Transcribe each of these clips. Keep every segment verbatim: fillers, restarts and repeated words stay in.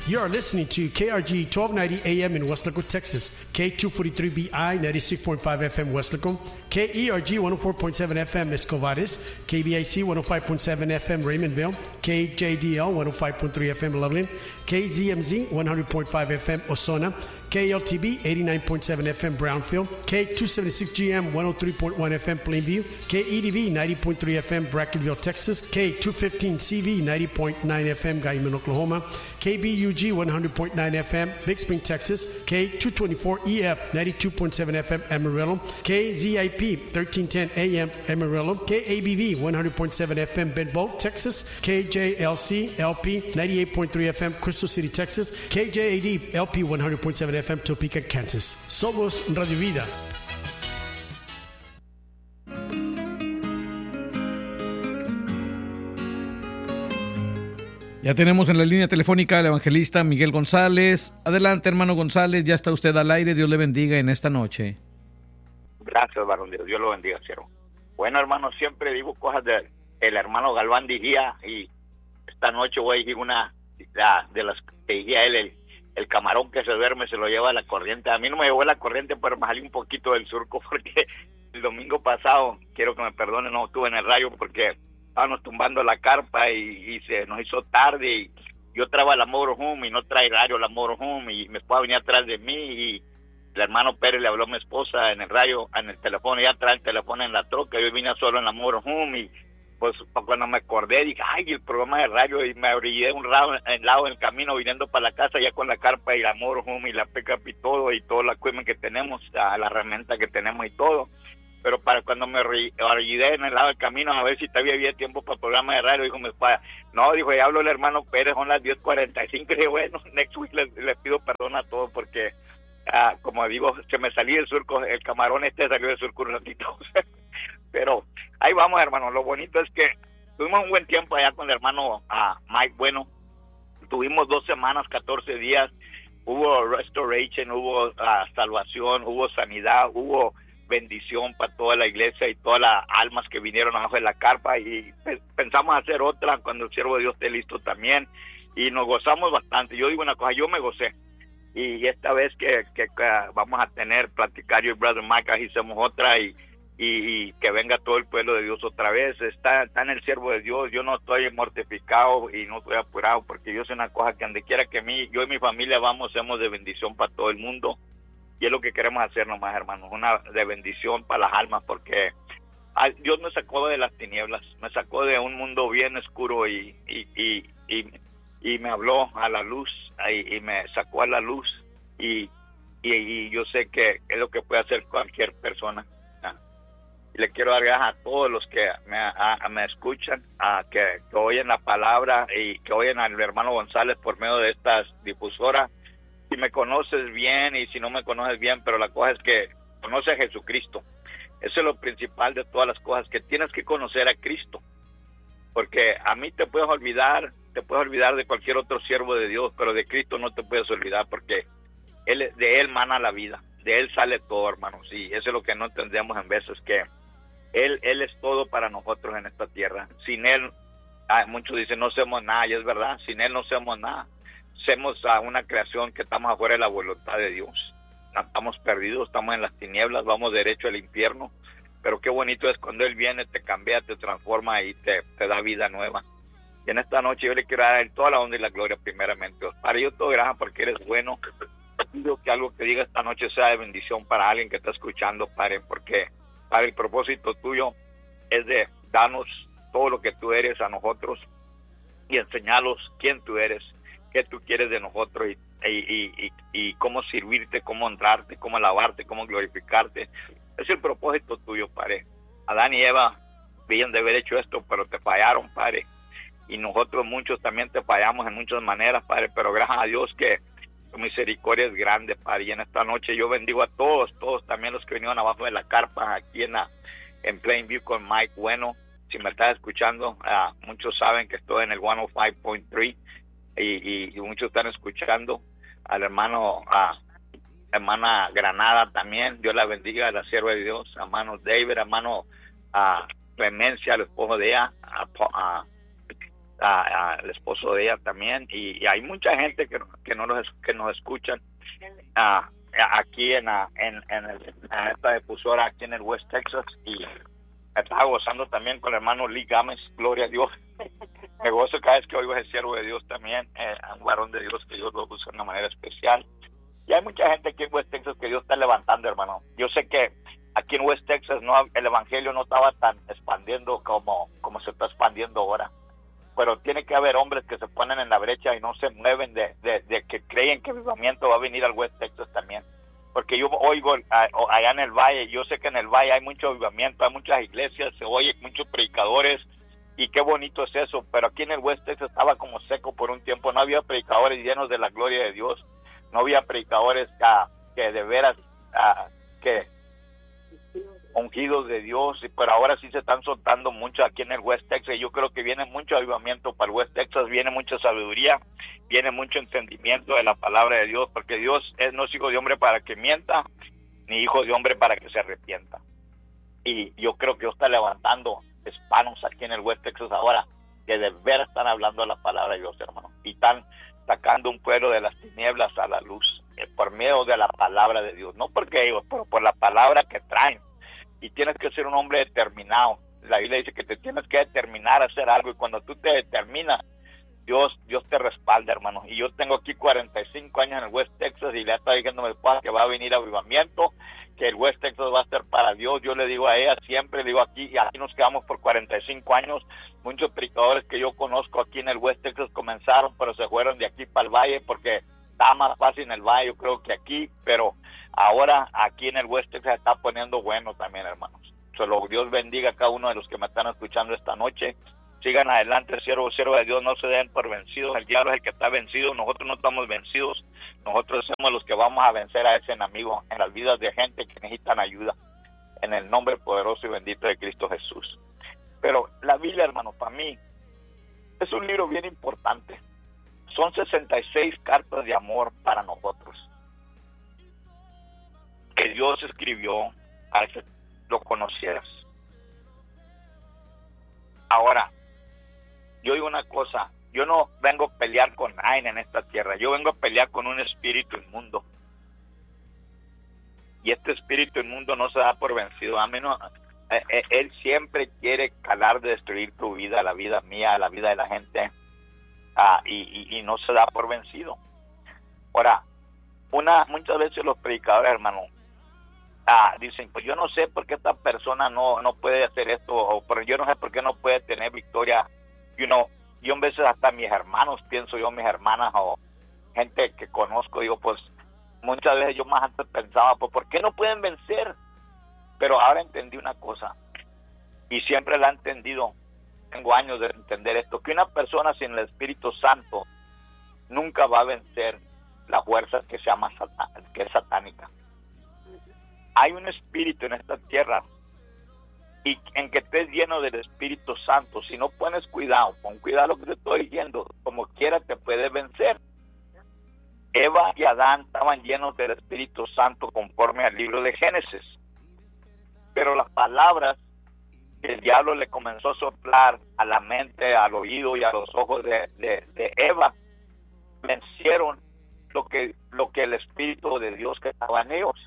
You are listening to K R G twelve ninety A M in Weslaco, Texas, K two forty-three B I ninety-six point five F M Weslaco, K E R G one oh four point seven F M Escovares, K B I C one oh five point seven F M Raymondville, K J D L one oh five point three F M Loveland, K Z M Z one hundred point five F M Ozona, K L T B eighty-nine point seven F M Brownfield, K two seventy-six G M one oh three point one F M Plainview, K E D V ninety point three F M Brackenville, Texas, K two fifteen C V ninety point nine F M Guyman, Oklahoma, K B U G one hundred point nine F M Big Spring, Texas, K two twenty-four E F ninety-two point seven F M Amarillo, K Z I P thirteen ten A M Amarillo, K A B V one hundred point seven F M Bedbolt, Texas, K J L C L P ninety-eight point three F M Crystal City, Texas, K J A D L P one hundred point seven F M Topeka, Kansas. Somos Radio Vida. Ya tenemos en la línea telefónica al evangelista Miguel González. Adelante, hermano González, ya está usted al aire. Dios le bendiga en esta noche. Gracias, varón Dios. Dios lo bendiga, siervo. Bueno, hermano, siempre digo cosas del el hermano Galván Dijía, y esta noche voy a decir una de las que dijía él, el, el camarón que se duerme se lo lleva a la corriente. A mí no me llevó la corriente, pero me salí un poquito del surco porque el domingo pasado, quiero que me perdone, no estuve en el rayo porque estábamos tumbando la carpa y, y se nos hizo tarde, y yo traba la motorhome y no trae radio la motorhome, y mi esposa venía atrás de mí y el hermano Pérez le habló a mi esposa en el radio, en el teléfono, ella trae el teléfono en la troca, yo vine solo en la motorhome, y pues cuando me acordé dije, ay, el programa de radio, y me orillé un lado, en lado del camino viniendo para la casa ya con la carpa y la motorhome y la pickup y todo, y todo el equipment que tenemos, la herramienta que tenemos y todo. Pero para cuando me orillé en el lado del camino a ver si todavía había tiempo para el programa de radio, dijo mi esposa, no, dijo, ya habló el hermano Pérez, son las diez cuarenta y cinco, y dije, bueno, next week les, les pido perdón a todos porque, uh, como digo, se me salí del surco, el camarón este salió del surco un ratito, pero ahí vamos, hermano. Lo bonito es que tuvimos un buen tiempo allá con el hermano uh, Mike Bueno, tuvimos dos semanas, catorce días, hubo restoration, hubo uh, salvación, hubo sanidad, hubo bendición para toda la iglesia y todas las almas que vinieron abajo de la carpa, y pensamos hacer otra cuando el siervo de Dios esté listo también, y nos gozamos bastante. Yo digo una cosa, yo me gocé, y esta vez que, que, que vamos a tener, platicar yo y Brother Mike, ahí hacemos otra, y, y, y que venga todo el pueblo de Dios otra vez. Está, está en el siervo de Dios, yo no estoy mortificado y no estoy apurado, porque yo sé una cosa, que donde quiera que mí, yo y mi familia vamos, seamos de bendición para todo el mundo. Y es lo que queremos hacer nomás, hermanos, una de bendición para las almas, porque Dios me sacó de las tinieblas, me sacó de un mundo bien oscuro y y, y, y, y me habló a la luz, y, y me sacó a la luz, y, y, y yo sé que es lo que puede hacer cualquier persona. Y le quiero dar gracias a todos los que me, a, a, me escuchan, a que, que oyen la palabra y que oyen al hermano González por medio de estas difusoras. Si me conoces bien y si no me conoces bien, pero la cosa es que conoce a Jesucristo. Eso es lo principal de todas las cosas, que tienes que conocer a Cristo. Porque a mí te puedes olvidar, te puedes olvidar de cualquier otro siervo de Dios, pero de Cristo no te puedes olvidar, porque él, de Él mana la vida, de Él sale todo, hermanos. Y eso es lo que no entendemos en veces, que Él, Él es todo para nosotros en esta tierra. Sin Él, muchos dicen, no somos nada, y es verdad, sin Él no somos nada. Somos a una creación que estamos afuera de la voluntad de Dios. Estamos perdidos, estamos en las tinieblas, vamos derecho al infierno. Pero qué bonito es cuando Él viene, te cambia, te transforma y te, te da vida nueva. Y en esta noche yo le quiero dar a Él toda la honra y la gloria primeramente. Padre, yo te doy gracias porque eres bueno. Pido que algo que diga esta noche sea de bendición para alguien que está escuchando, Padre, porque, Padre, el propósito tuyo es de darnos todo lo que tú eres a nosotros y enseñarlos quién tú eres, qué tú quieres de nosotros, y, y, y, y, y cómo servirte, cómo honrarte, cómo alabarte, cómo glorificarte. Es el propósito tuyo, Padre. Adán y Eva debían de haber hecho esto, pero te fallaron, Padre. Y nosotros muchos también te fallamos en muchas maneras, Padre, pero gracias a Dios que tu misericordia es grande, Padre. Y en esta noche yo bendigo a todos, todos también los que vinieron abajo de la carpa, aquí en, la, en Plainview con Mike Bueno. Si me estás escuchando, uh, muchos saben que estoy en el ciento cinco punto tres. Y, y, y muchos están escuchando, al hermano, a hermana Granada también, Dios la bendiga, a la sierva de Dios, hermano David, hermano a Clemencia, al esposo de ella, a, a, a, a el esposo de ella también, y, y hay mucha gente que, que no nos que nos escuchan uh, aquí en, en, en, el, en esta difusora aquí en el West Texas, y me estaba gozando también con el hermano Lee Gámez, gloria a Dios. Me gozo cada vez que oigo ese siervo de Dios también, eh, un varón de Dios que Dios lo usa de una manera especial. Y hay mucha gente aquí en West Texas que Dios está levantando, hermano. Yo sé que aquí en West Texas no, el evangelio no estaba tan expandiendo como, como se está expandiendo ahora. Pero tiene que haber hombres que se ponen en la brecha y no se mueven de, de, de que creen que el avivamiento va a venir al West Texas también. Porque yo oigo a, allá en el valle, yo sé que en el valle hay mucho avivamiento, hay muchas iglesias, se oye muchos predicadores, y qué bonito es eso. Pero aquí en el West Texas estaba como seco por un tiempo, no había predicadores llenos de la gloria de Dios. No había predicadores uh, que de veras, uh, que ungidos de Dios, pero ahora sí se están soltando mucho aquí en el West Texas. Yo creo que viene mucho avivamiento para el West Texas, viene mucha sabiduría, viene mucho entendimiento de la palabra de Dios, porque Dios es, no es hijo de hombre para que mienta, ni hijo de hombre para que se arrepienta. Y yo creo que Dios está levantando hispanos aquí en el West Texas ahora, que de veras están hablando la palabra de Dios, hermano, y están sacando un pueblo de las tinieblas a la luz, eh, por medio de la palabra de Dios, no porque ellos, pero por la palabra que traen. Y tienes que ser un hombre determinado. La Biblia dice que te tienes que determinar a hacer algo, y cuando tú te determinas, Dios Dios te respalda, hermano. Y yo tengo aquí cuarenta y cinco años en el West Texas, y le está diciendo a mi padre que va a venir avivamiento, que el West Texas va a ser para Dios. Yo le digo a ella siempre, le digo aquí, y aquí nos quedamos por cuarenta y cinco años. Muchos predicadores que yo conozco aquí en el West Texas comenzaron, pero se fueron de aquí para el valle, porque está más fácil en el valle, yo creo, que aquí, pero ahora aquí en el West Texas se está poniendo bueno también, hermanos. Solo Dios bendiga a cada uno de los que me están escuchando esta noche. Sigan adelante, siervos, siervos de Dios, no se den por vencidos. El diablo es el que está vencido, nosotros no estamos vencidos. Nosotros somos los que vamos a vencer a ese enemigo en las vidas de gente que necesitan ayuda, en el nombre poderoso y bendito de Cristo Jesús. Pero la Biblia, hermano, para mí es un libro bien importante. Son sesenta y seis cartas de amor para nosotros, que Dios escribió para que lo conocieras. Ahora, yo digo una cosa, yo no vengo a pelear con nadie en esta tierra, yo vengo a pelear con un espíritu inmundo. Y este espíritu inmundo no se da por vencido. A mí no, eh, eh, él siempre quiere calar de destruir tu vida, la vida mía, la vida de la gente, ah, y, y, y no se da por vencido. Ahora, una muchas veces los predicadores, hermano, ah, dicen, pues yo no sé por qué esta persona no, no puede hacer esto, o pero yo no sé por qué no puede tener victoria. You know, yo en veces hasta mis hermanos, pienso yo, mis hermanas o gente que conozco, digo, pues muchas veces yo más antes pensaba, pues ¿por qué no pueden vencer? Pero ahora entendí una cosa, y siempre la he entendido, tengo años de entender esto, que una persona sin el Espíritu Santo nunca va a vencer la fuerza que se llama satán, que es satánica. Hay un espíritu en esta tierra, y en que estés lleno del Espíritu Santo, si no pones cuidado, pon cuidado lo que te estoy diciendo, como quiera te puede vencer. Eva y Adán estaban llenos del Espíritu Santo conforme al libro de Génesis, pero las palabras que el diablo le comenzó a soplar a la mente, al oído y a los ojos de, de, de Eva, vencieron lo que, lo que el Espíritu de Dios que estaba en ellos.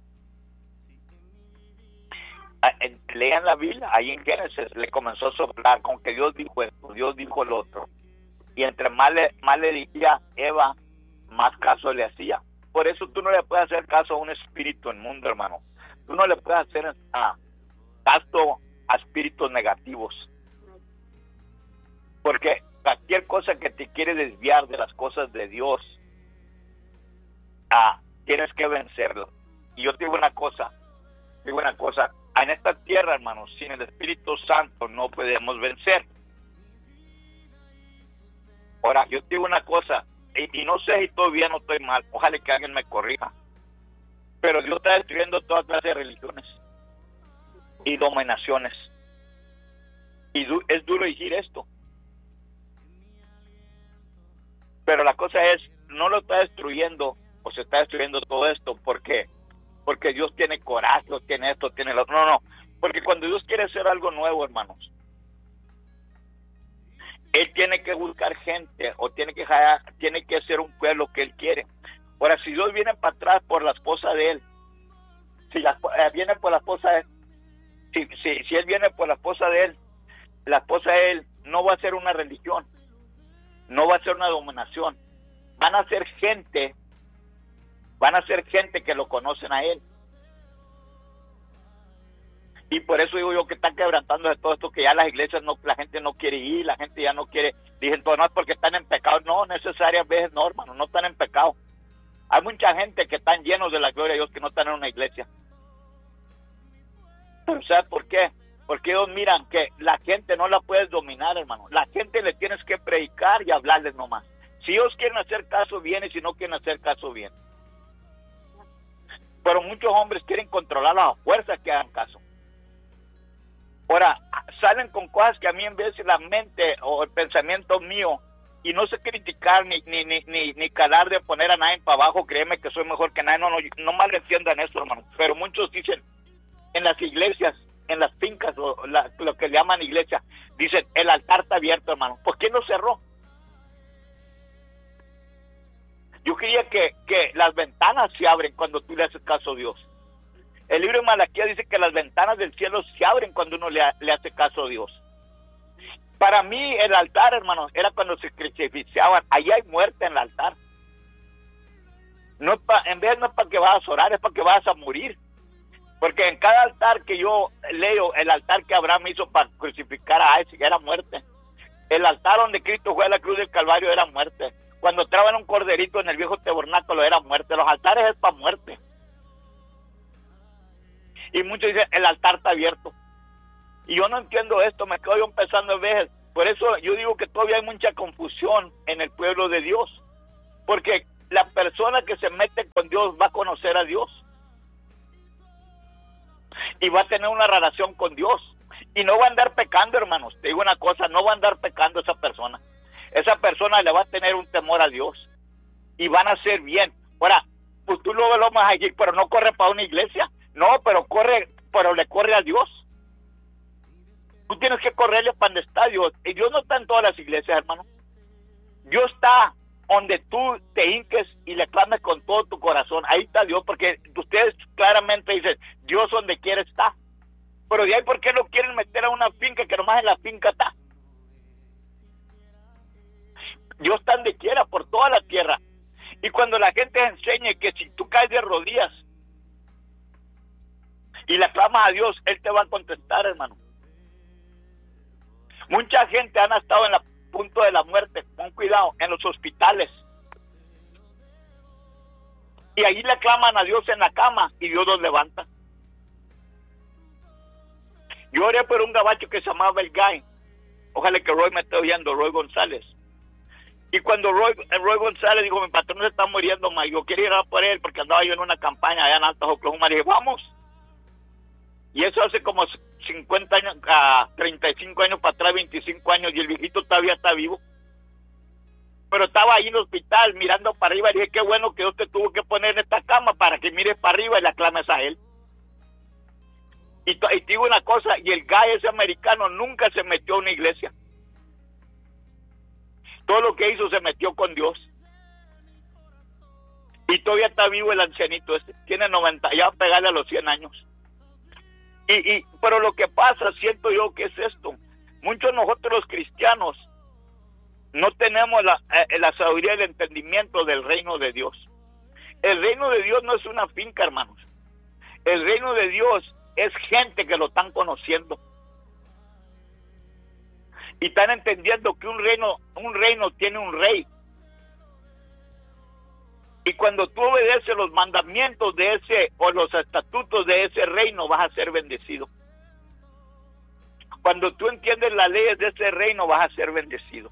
Lean la Biblia, ahí en Génesis le comenzó a soplar con que Dios dijo esto, Dios dijo lo otro, y entre más le, más le decía Eva, más caso le hacía. Por eso tú no le puedes hacer caso a un espíritu inmundo, hermano. Tú no le puedes hacer uh, caso a espíritus negativos, porque cualquier cosa que te quiere desviar de las cosas de Dios, uh, tienes que vencerlo. Y yo te digo una cosa, te digo una cosa, en esta tierra, hermanos, sin el Espíritu Santo no podemos vencer. Ahora, yo te digo una cosa, y, y no sé si estoy bien o estoy mal, ojalá que alguien me corrija, pero Dios está destruyendo toda clase de religiones y dominaciones. Y du- es duro decir esto, pero la cosa es, no lo está destruyendo, o se está destruyendo todo esto, ¿por qué? Porque Dios tiene coraje, tiene esto, tiene lo otro. No, no, porque cuando Dios quiere hacer algo nuevo, hermanos, Él tiene que buscar gente o tiene que jalar, tiene que ser un pueblo que él quiere. Ahora, si Dios viene para atrás por la esposa de él, si la, eh, viene por la esposa de él, si, si, si él viene por la esposa de él, la esposa de él no va a ser una religión, no va a ser una dominación, van a ser gente, van a ser gente que lo conocen a él. Y por eso digo yo que están quebrantando de todo esto, que ya las iglesias, no, la gente no quiere ir, la gente ya no quiere, dicen, todo no es porque están en pecado, no, necesarias veces no, hermano, no están en pecado. Hay mucha gente que están llenos de la gloria de Dios que no están en una iglesia. Pero ¿sabes por qué? Porque ellos miran que la gente no la puedes dominar, hermano. La gente le tienes que predicar y hablarles nomás. Si ellos quieren hacer caso, bien, y si no quieren hacer caso, bien. Pero muchos hombres quieren controlar a fuerza que hagan caso. Ahora, salen con cosas que a mí en vez de la mente o el pensamiento mío, y no sé criticar ni ni ni ni, ni calar de poner a nadie para abajo, créeme que soy mejor que nadie, no, no, no mal entiendan eso, hermano. Pero muchos dicen, en las iglesias, en las fincas, o la, lo que le llaman iglesia, dicen, el altar está abierto, hermano. ¿Por qué no cerró? Yo quería que, que las ventanas se abren cuando tú le haces caso a Dios. El libro de Malaquías dice que las ventanas del cielo se abren cuando uno le, le hace caso a Dios. Para mí el altar, hermanos, era cuando se crucificaban. Allí hay muerte en el altar. No es pa, en vez no es para que vas a orar, es para que vas a morir. Porque en cada altar que yo leo, el altar que Abraham hizo para crucificar a Isaac era muerte. El altar donde Cristo fue a la cruz del Calvario era muerte. Cuando traban un corderito en el viejo tabernáculo era muerte. Los altares es para muerte. Y muchos dicen, el altar está abierto. Y yo no entiendo esto, me quedo yo empezando a ver. Por eso yo digo que todavía hay mucha confusión en el pueblo de Dios. Porque la persona que se mete con Dios va a conocer a Dios. Y va a tener una relación con Dios. Y no va a andar pecando, hermanos. Te digo una cosa, no va a andar pecando esa persona. Esa persona le va a tener un temor a Dios. Y van a ser bien. Ahora, pues tú luego lo vas a decir, pero no corre para una iglesia. No, pero corre, pero le corre a Dios. Tú tienes que correrle para donde está Dios. Y Dios no está en todas las iglesias, hermano. Dios está donde tú te hinques y le clames con todo tu corazón. Ahí está Dios, porque ustedes claramente dicen, Dios donde quiere está. Pero de ahí, ¿por qué lo quieren meter a una finca que nomás en la finca está? Dios está donde quiera, por toda la tierra. Y cuando la gente enseñe que si tú caes de rodillas y le clamas a Dios, Él te va a contestar, hermano. Mucha gente han estado en el punto de la muerte, con cuidado, en los hospitales. Y allí le claman a Dios en la cama y Dios los levanta. Yo oré por un gabacho que se llamaba El Gay. Ojalá que Roy me esté oyendo, Roy González. Y cuando Roy, Roy González dijo, mi patrón se está muriendo, ma, yo quería ir a por él porque andaba yo en una campaña allá en Alta Oklahoma. Le dije, vamos. Y eso hace como cincuenta años, a treinta y cinco años para atrás, veinticinco años, y el viejito todavía está vivo. Pero estaba ahí en el hospital mirando para arriba y dije, qué bueno que Dios te tuvo que poner en esta cama para que mires para arriba y le aclames a Él. Y, y te digo una cosa, y el Guy ese americano nunca se metió a una iglesia. Todo lo que hizo se metió con Dios. Y todavía está vivo el ancianito este, tiene noventa, ya va a pegarle a los cien años. Y, y pero lo que pasa, siento yo que es esto, muchos de nosotros los cristianos no tenemos la, eh, la sabiduría y el entendimiento del reino de Dios. El reino de Dios no es una finca, hermanos. El reino de Dios es gente que lo están conociendo y están entendiendo que un reino, un reino tiene un rey. Y cuando tú obedeces los mandamientos de ese, o los estatutos de ese reino, vas a ser bendecido. Cuando tú entiendes las leyes de ese reino, vas a ser bendecido.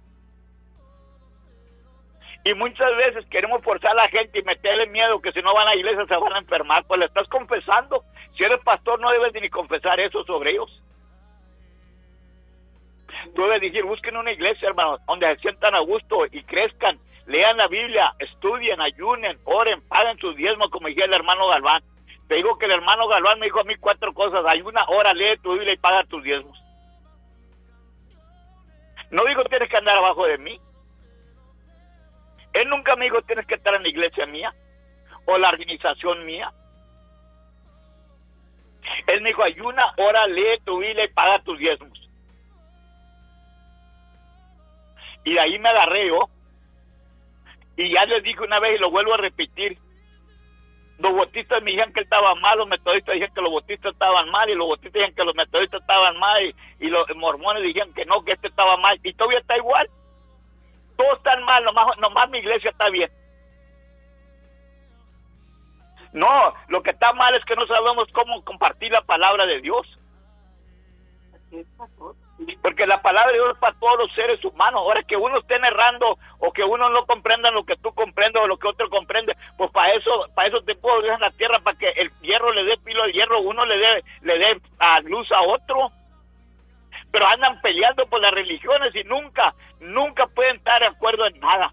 Y muchas veces queremos forzar a la gente y meterle miedo que si no van a la iglesia se van a enfermar. Pues le estás confesando. Si eres pastor no debes ni confesar eso sobre ellos. Tú debes decir, busquen una iglesia, hermanos, donde se sientan a gusto y crezcan. Lean la Biblia, estudien, ayunen, oren, paguen sus diezmos, como decía el hermano Galván. Te digo que el hermano Galván me dijo a mí cuatro cosas. Ayuna, ora, lee tu Biblia y paga tus diezmos. No digo tienes que andar abajo de mí. Él nunca me dijo tienes que estar en la iglesia mía o la organización mía. Él me dijo ayuna, ora, lee tu Biblia y paga tus diezmos. Y de ahí me agarré yo. Y ya les dije una vez y lo vuelvo a repetir. Los bautistas me dijeron que él estaba mal, los metodistas dijeron que los bautistas estaban mal, y los bautistas dijeron que los metodistas estaban mal, y, y los mormones dijeron que no, que este estaba mal, y todavía está igual. Todos están mal, nomás, nomás mi iglesia está bien. No, lo que está mal es que no sabemos cómo compartir la palabra de Dios. Porque la palabra de Dios es para todos los seres humanos. Ahora que uno esté errando o que uno no comprenda lo que tú comprendes o lo que otro comprende, pues para eso para eso te puedo dejar en la tierra, para que el hierro le dé filo al hierro, uno le dé le dé a luz a otro. Pero andan peleando por las religiones y nunca, nunca pueden estar de acuerdo en nada.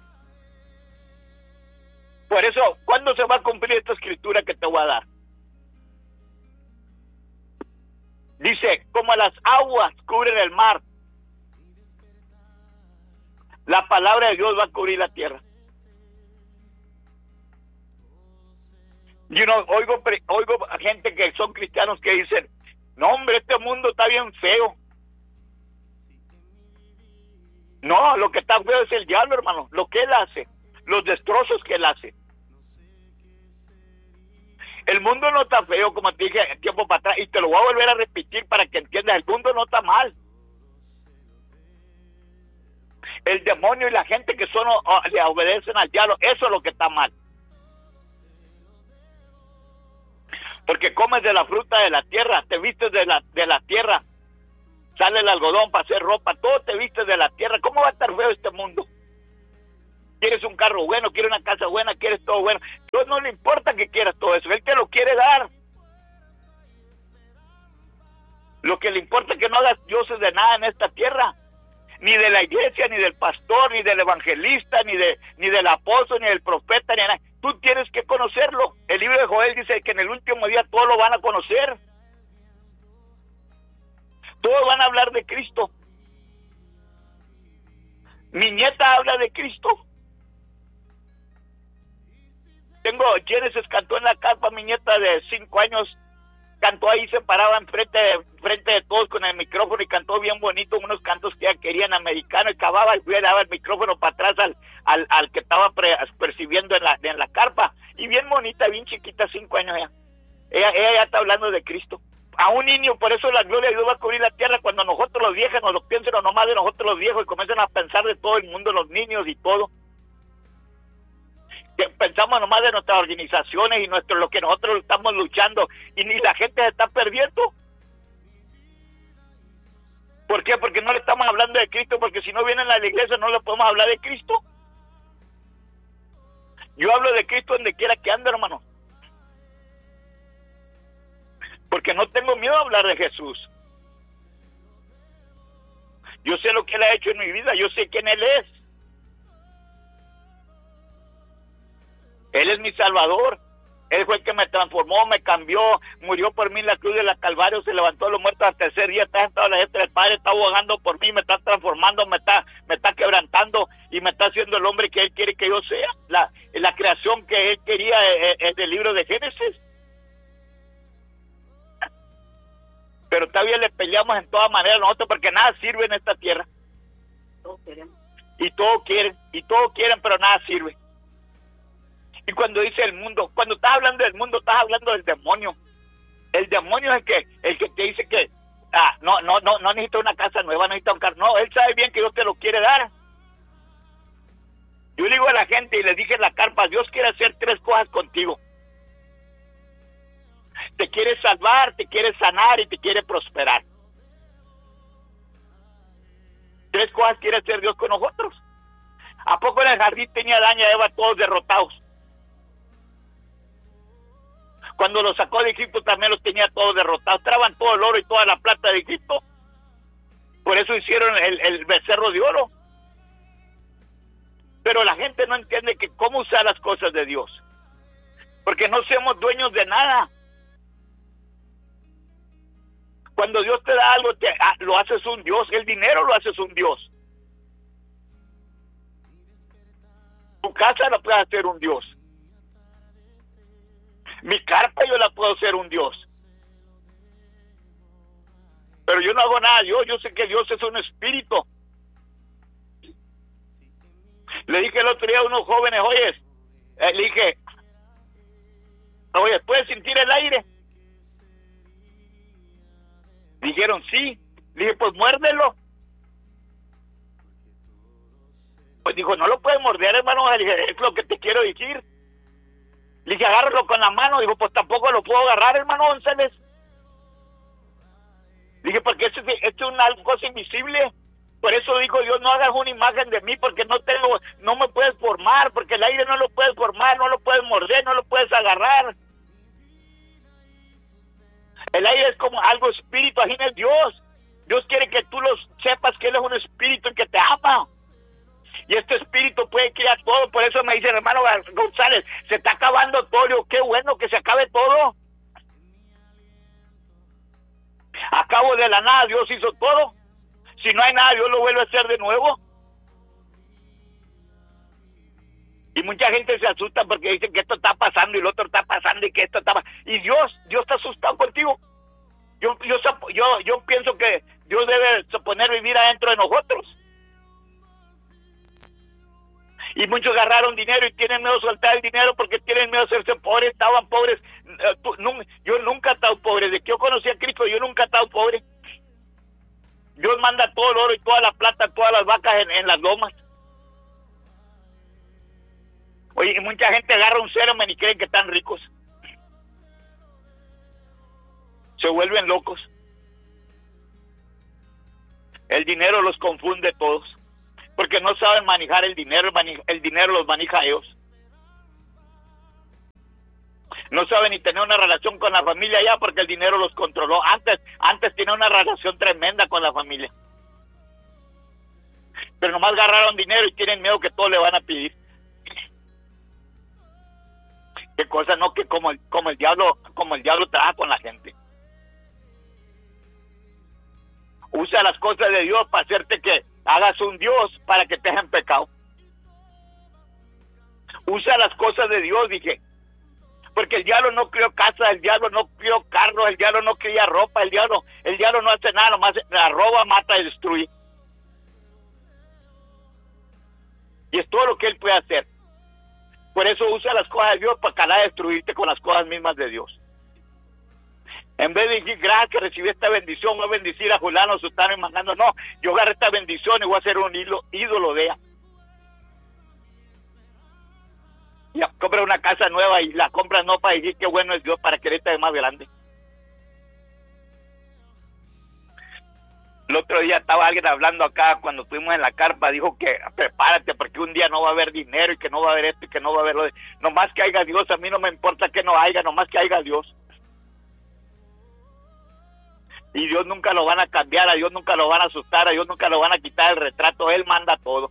Por eso, ¿cuándo se va a cumplir esta escritura que te voy a dar? Dice, como las aguas cubren el mar, la palabra de Dios va a cubrir la tierra. Yo no oigo, oigo a gente que son cristianos que dicen, no hombre, este mundo está bien feo. No, lo que está feo es el diablo, hermano, lo que él hace, los destrozos que él hace. El mundo no está feo, como te dije tiempo para atrás, y te lo voy a volver a repetir para que entiendas, el mundo no está mal. El demonio y la gente que son o, le obedecen al diablo, eso es lo que está mal. Porque comes de la fruta de la tierra, te vistes de la, de la tierra, sale el algodón para hacer ropa, todo te vistes de la tierra. ¿Cómo va a estar feo este mundo? Quieres un carro bueno, quieres una casa buena, quieres todo bueno. Dios no le importa que quieras todo eso, Él te lo quiere dar. Lo que le importa es que no hagas dioses de nada en esta tierra, ni de la iglesia, ni del pastor, ni del evangelista, ni de ni del apóstol, ni del profeta, ni de nada. Tú tienes que conocerlo. El libro de Joel dice que en el último día todos lo van a conocer. Todos van a hablar de Cristo. Mi nieta habla de Cristo. Tengo, Genesis cantó en la carpa, mi nieta de cinco años, cantó ahí, se paraba enfrente de, frente de todos con el micrófono y cantó bien bonito unos cantos que ella quería en americano, y acababa y le daba el micrófono para atrás al, al, al que estaba pre, percibiendo en la, en la carpa, y bien bonita, bien chiquita, cinco años ya. Ella, ella ya está hablando de Cristo. A un niño, por eso la gloria de Dios va a cubrir la tierra cuando nosotros los viejos nos lo piensen o nomás de nosotros los viejos y comiencen a pensar de todo el mundo, los niños y todo. Pensamos nomás de nuestras organizaciones y nuestro lo que nosotros estamos luchando, y ni la gente se está perdiendo. ¿Por qué? Porque no le estamos hablando de Cristo, porque si no vienen a la iglesia no le podemos hablar de Cristo. Yo hablo de Cristo donde quiera que ande, hermano, porque no tengo miedo a hablar de Jesús. Yo sé lo que Él ha hecho en mi vida, yo sé quién Él es. Él es mi Salvador. Él fue el que me transformó, me cambió, murió por mí en la cruz de la Calvario, se levantó de los muertos al tercer día, está sentado a la diestra del Padre, está abogando por mí, me está transformando, me está me está quebrantando y me está haciendo el hombre que Él quiere que yo sea, la, la creación que Él quería es del libro de Génesis. Pero todavía le peleamos en todas maneras nosotros, porque nada sirve en esta tierra. Todos queremos. Y todos quieren, y todos quieren, pero nada sirve. Y cuando dice el mundo, cuando estás hablando del mundo, estás hablando del demonio. El demonio es el que el que te dice que ah, no no no no necesita una casa nueva, no necesita un carro. No, él sabe bien que Dios te lo quiere dar. Yo le digo a la gente y les dije en la carpa, Dios quiere hacer tres cosas contigo. Te quiere salvar, te quiere sanar y te quiere prosperar. Tres cosas quiere hacer Dios con nosotros. ¿A poco en el jardín tenía Adán y Eva todos derrotados? Cuando los sacó de Egipto también los tenía todos derrotados. Traban todo el oro y toda la plata de Egipto. Por eso hicieron el, el becerro de oro. Pero la gente no entiende que cómo usar las cosas de Dios. Porque no somos dueños de nada. Cuando Dios te da algo, te, ah, lo haces un Dios. El dinero lo haces un Dios. casa la puedes hacer un Dios. Mi carpa yo la puedo hacer un Dios. Pero yo no hago nada Dios, yo sé que Dios es un espíritu. Le dije el otro día a unos jóvenes, oye, eh, le dije, oye, ¿puedes sentir el aire? Dijeron, sí. Le dije, pues muérdelo. Pues dijo, no lo puedes morder, hermano. Le dije, es lo que te quiero decir. Le dije, agárralo con la mano. Dijo, pues tampoco lo puedo agarrar, hermano González. Dije, porque esto, esto es una cosa invisible. Por eso dijo Dios, no hagas una imagen de mí, porque no tengo, no me puedes formar, porque el aire no lo puedes formar, no lo puedes morder, no lo puedes agarrar. El aire es como algo espíritu, ajeno es Dios. Dios quiere que tú lo sepas que Él es un espíritu y que te ama. Y este espíritu puede crear todo. Por eso me dice el hermano González, se está acabando todo. Yo, qué bueno que se acabe todo. A cabo de la nada Dios hizo todo. Si no hay nada, Dios lo vuelve a hacer de nuevo. Y mucha gente se asusta porque dicen que esto está pasando y lo otro está pasando y que esto está pasando. Y Dios, Dios está asustado contigo. Yo, yo, yo, yo pienso que Dios debe poner vivir adentro de nosotros. Y muchos agarraron dinero y tienen miedo de soltar el dinero porque tienen miedo de hacerse pobres. Estaban pobres. Yo nunca he estado pobre. Desde que yo conocí a Cristo, yo nunca he estado pobre. Dios manda todo el oro y toda la plata, todas las vacas en, en las lomas. Oye, mucha gente agarra un serum y creen que están ricos. Se vuelven locos. El dinero los confunde todos. Porque no saben manejar el dinero, el dinero los maneja ellos. No saben ni tener una relación con la familia ya porque el dinero los controló. Antes, antes tenía una relación tremenda con la familia. Pero nomás agarraron dinero y tienen miedo que todo le van a pedir. Qué cosa, no, que como el, como el diablo, como el diablo trabaja con la gente. Usa las cosas de Dios para hacerte que hagas un Dios para que te dejen pecado. Usa las cosas de Dios, dije. Porque el diablo no crió casa, el diablo no crió carros, el diablo no cría ropa, el diablo, el diablo no hace nada, nomás la roba, mata y destruye. Y es todo lo que él puede hacer. Por eso usa las cosas de Dios para calar a destruirte con las cosas mismas de Dios. En vez de decir, gracias que recibí esta bendición, voy a bendecir a Julano, Sutano y Mangano. No, yo agarré esta bendición y voy a hacer un ídolo, ídolo de ella. Y compra una casa nueva y la compras no para decir qué bueno es Dios, para quererte de más grande. El otro día estaba alguien hablando acá cuando estuvimos en la carpa, dijo que prepárate porque un día no va a haber dinero y que no va a haber esto y que no va a haber lo de... Nomás que haya Dios, a mí no me importa que no haya, nomás que haya Dios. Y Dios nunca lo van a cambiar, a Dios nunca lo van a asustar, a Dios nunca lo van a quitar el retrato, Él manda todo.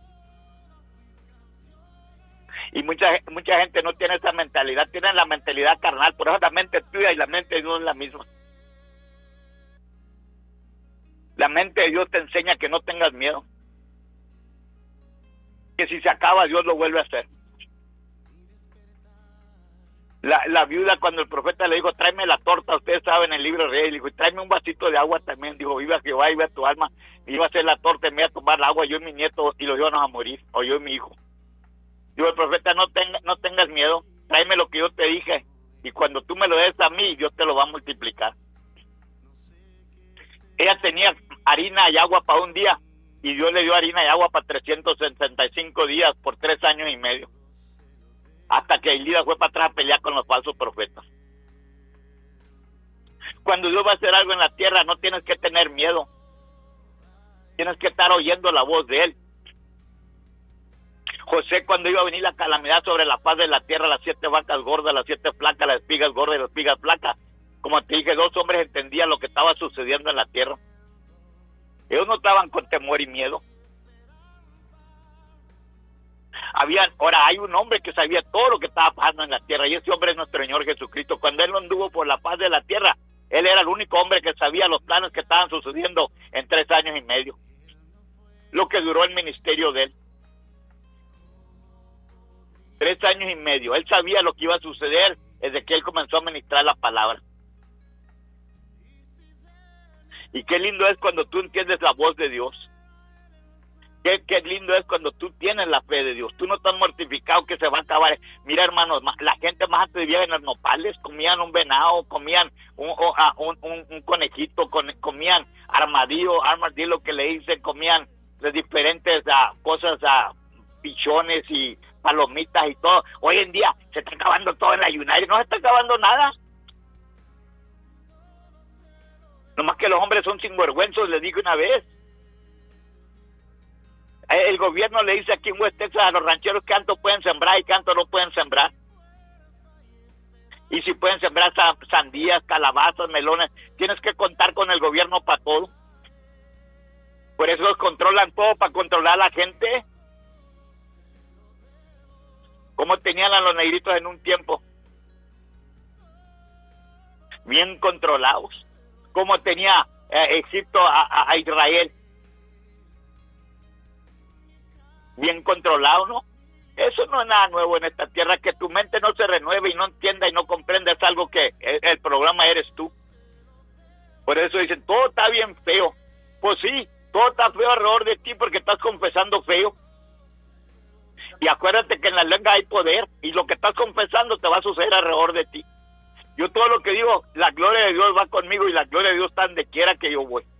Y mucha mucha gente no tiene esa mentalidad, tienen la mentalidad carnal, por eso la mente tuya y la mente de Dios es la misma. La mente de Dios te enseña que no tengas miedo, que si se acaba Dios lo vuelve a hacer. La, la viuda cuando el profeta le dijo, tráeme la torta, ustedes saben el libro de Reyes, le dijo, tráeme un vasito de agua también, dijo, viva Jehová y viva tu alma, y iba a hacer la torta y me iba a tomar el agua, yo y mi nieto, y los íbamos a morir, o yo y mi hijo. Dijo el profeta, no, tenga, no tengas miedo, tráeme lo que yo te dije, y cuando tú me lo des a mí, Dios te lo va a multiplicar. Ella tenía harina y agua para un día, y Dios le dio harina y agua para trescientos sesenta y cinco días, por tres años y medio. Hasta que Elías fue para atrás a pelear con los falsos profetas. Cuando Dios va a hacer algo en la tierra, no tienes que tener miedo. Tienes que estar oyendo la voz de Él. José, cuando iba a venir la calamidad sobre la faz de la tierra, las siete vacas gordas, las siete flacas, las espigas gordas y las espigas flacas, como te dije, dos hombres entendían lo que estaba sucediendo en la tierra. Ellos no estaban con temor y miedo. Habían, ahora hay un hombre que sabía todo lo que estaba pasando en la tierra, y ese hombre es nuestro Señor Jesucristo. Cuando Él anduvo por la paz de la tierra, Él era el único hombre que sabía los planes que estaban sucediendo en tres años y medio, lo que duró el ministerio de Él. tres años y medio. Él sabía lo que iba a suceder desde que él comenzó a ministrar la palabra. Y qué lindo es cuando tú entiendes la voz de Dios. Qué, qué lindo es cuando tú tienes la fe de Dios. Tú no estás mortificado que se va a acabar. Mira, hermanos, la gente más antes vivía en los nopales, comían un venado, comían un, un, un, un conejito, comían armadillo, armadillo que le dicen, comían de diferentes uh, cosas, uh, pichones y palomitas y todo. Hoy en día se está acabando todo en la United, no se está acabando nada. Nomás que los hombres son sinvergüenzos, les digo una vez. El gobierno le dice aquí en West Texas a los rancheros que tanto pueden sembrar y cuánto no pueden sembrar. Y si pueden sembrar sandías, calabazas, melones, tienes que contar con el gobierno para todo. Por eso los controlan todo, para controlar a la gente. Como tenían a los negritos en un tiempo. Bien controlados. Como tenía eh, Egipto a, a, a Israel. Bien controlado, ¿no? Eso no es nada nuevo en esta tierra, que tu mente no se renueve y no entienda y no comprenda, es algo que el, el programa eres tú. Por eso dicen, todo está bien feo. Pues sí, todo está feo alrededor de ti porque estás confesando feo. Y acuérdate que en la lengua hay poder y lo que estás confesando te va a suceder alrededor de ti. Yo todo lo que digo, la gloria de Dios va conmigo y la gloria de Dios está donde quiera que yo voy.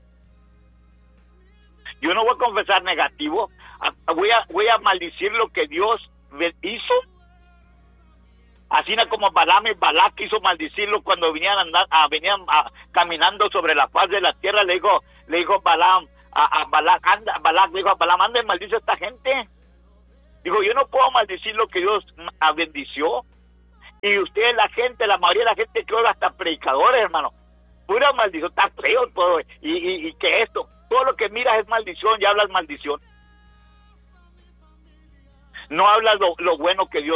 Yo no voy a confesar negativo, voy a, voy a maldecir lo que Dios hizo. Así como Balaam y Balac quiso maldecirlo cuando venían andar, a, venían a, caminando sobre la faz de la tierra. Le dijo, le dijo Balaam a, a Balac, anda, Balac le dijo a Balaam, anda y maldice a esta gente. Dijo, yo no puedo maldecir lo que Dios bendició. Y ustedes, la gente, la mayoría de la gente que oiga, hasta predicadores, hermano, pura maldición, está feo todo. Y, y, y que esto, todo lo que miras es maldición y hablas maldición. No hablas lo, lo bueno que Dios